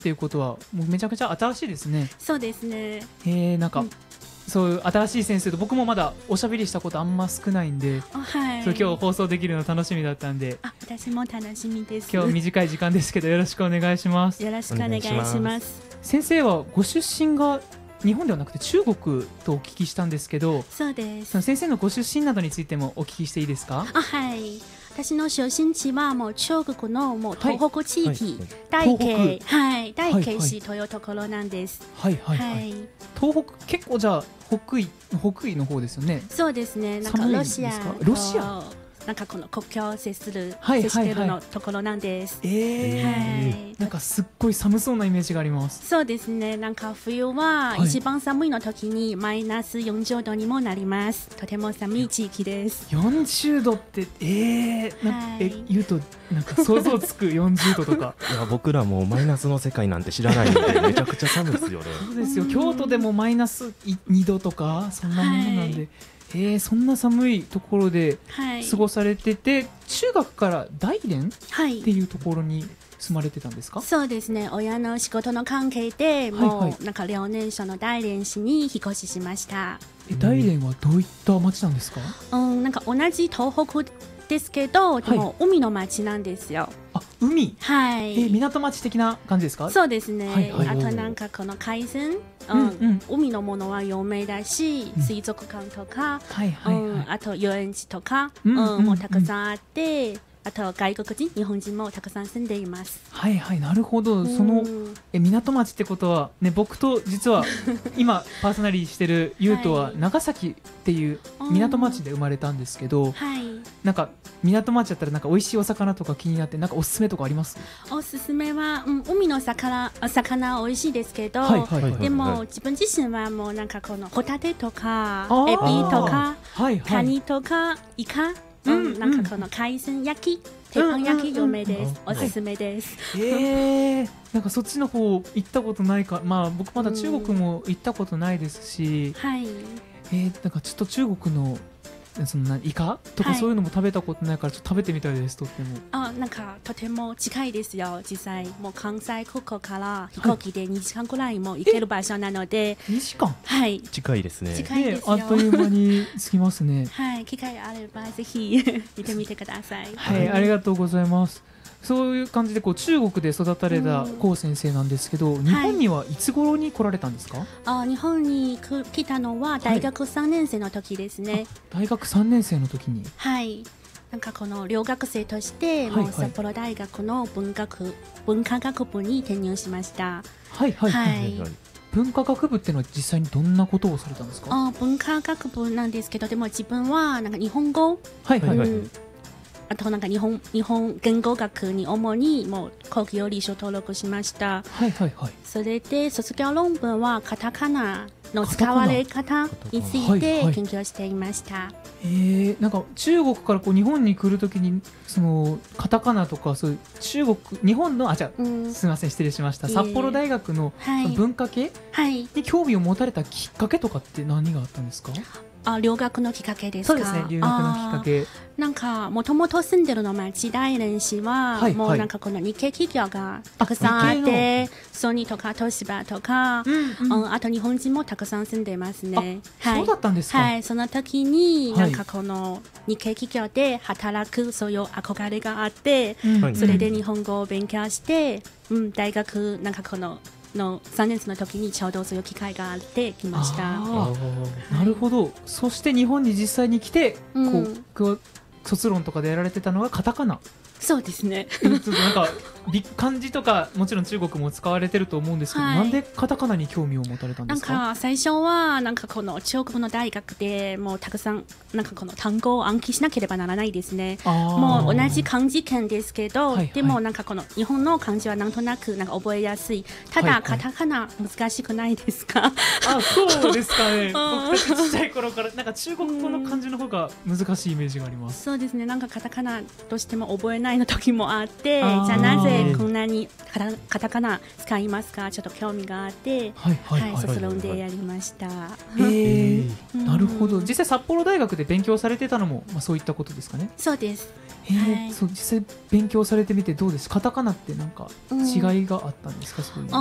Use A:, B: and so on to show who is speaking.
A: っていうことはもうめちゃくちゃ新しいですね。
B: そうですね。
A: なんか、そういう新しい先生と僕もまだおしゃべりしたことあんま少ないんで、
B: はい。
A: そう今日放送できるの楽しみだったんで、
B: 私も楽しみです。
A: 今日短い時間ですけどよろしくお願いします。
B: よろしくお願いします。
A: 先生はご出身が日本ではなくて中国とお聞きしたんですけど、
B: そうです。
A: その先生のご出身などについてもお聞きしていいですか？
B: はい。私の出身地はもう中国のもう東北地域、大
A: 東
B: 慶、
A: 北、
B: はい、大
A: はい
B: 慶市というところなんです。
A: はいはいはい。東北結構じゃあ北緯の方ですよね。
B: そうですね。なんか
A: 寒いんですか？ロシア
B: なんかこの国境を接してるのところなんです。
A: はい。なんかすっごい寒そうなイメージがあります。
B: そうですね。なんか冬は一番寒いの時にマイナス40度にもなります。とても寒い地域です。
A: 40度って言うとなんか想像つく40度とか。
C: いや僕らもマイナスの世界なんて知らないのでめちゃくちゃ寒いですよね。
A: そうですよ。京都でもマイナス2度とかそんなものなんで。そんな寒いところで過ごされてて、中学から大連っていうところに住まれてたんですか？
B: そうですね。親の仕事の関係でもうなんか遼寧省の大連市に引っ越ししました。
A: 大連はどういった町なんですか？
B: なんか同じ東北ですけど、でも海の町なんですよ。
A: 海、
B: はい。
A: 港町的な感じですか？
B: そうですね。あとなんかこの海鮮、海のものは有名だし、水族館とか、あと遊園地とか、もうたくさんあって。あと外国人、日本人もたくさん住んでいます。
A: はいはい、なるほど。その港町ってことはね、僕と実は今パーソナリーしてるゆうとは長崎っていう港町で生まれたんですけど、なんか港町だったらなんか美味しいお魚とか気になって、なんかおすすめとかあります？
B: おすすめは、海の魚美味しいですけど、でも自分自身はもうなんかこのホタテとかエビとかカニとかイカ、なんかこの海鮮焼き、鉄板焼き有名です。おすすめです。
A: なんかそっちの方行ったことないか、僕まだ中国も行ったことないですし、なんかちょっと中国のそのイカとかそういうのも食べたことないからちょっと食べてみたいです。とっても
B: なんかとても近いですよ。実際もう関西空港から飛行機で2時間くらいも行ける場所なので。
A: 2時間？
B: はい、
C: 近いですね。
B: 近いですよ。
A: あっという間に着きますね。
B: はい、機会あればぜひ見てみてください。
A: はい、ありがとうございます。そういう感じで中国で育たれた高先生なんですけど、日本にはいつ頃に来られたんですか？
B: 日本に来たのは大学3年生の時ですね。
A: 大学3年生の時に。
B: はい。なんかこの留学生としてもう札幌大学の文化学部に転入しました。
A: 文化学部っていうのは実際にどんなことをされたんですか？
B: 文化学部なんですけど、でも自分はなんか日本語、あとなんか日本言語学に主にもう講義を履修登録しました。それで卒業論文はカタカナの使われ方について研究していました。
A: なんか中国からこう日本に来るときにそのカタカナとかそういう日本のすみません失礼しました、札幌大学の文化系に興味を持たれたきっかけとかって何があったんですか？
B: 留学のきっかけですか？
A: そうですね、留学のきっかけ。
B: なんかもともと住んでるの町大連市は、もうなんかこの日系企業がたくさんあって、ソニーとか東芝とか、あと日本人もたくさん住んでいますね。
A: そうだったんですか？
B: はい、その時になんかこの日系企業で働くそういう憧れがあって、それで日本語を勉強して、大学なんかこの3年生の時にちょうどそういう機会があってきました。
A: なるほど。そして日本に実際に来て、卒論とかでやられてたのがカタカナ。
B: そうですね。
A: なんか漢字とかもちろん中国も使われてると思うんですけど、なんでカタカナに興味を持たれたんですか？
B: なんか最初はなんかこの中国の大学でもうたくさんなんかこの単語を暗記しなければならないですね。もう同じ漢字圏ですけど、でもなんかこの日本の漢字はなんとなくなんか覚えやすい。ただカタカナ難しくないですか？
A: そうですかね。僕たちちっちゃい頃からなんか中国語の漢字の方が難しいイメージがあります。
B: そうですね。なんかカタカナとしても覚えないの時もあって、じゃあなぜでこんなにカタカナ使いますか、ちょっと興味があって、卒論でやりました。
A: なるほど。実際札幌大学で勉強されてたのも、そういったことですかね。
B: そうです。
A: そう実際勉強されてみてどうです？カタカナってなんか違いがあったんですか？そういう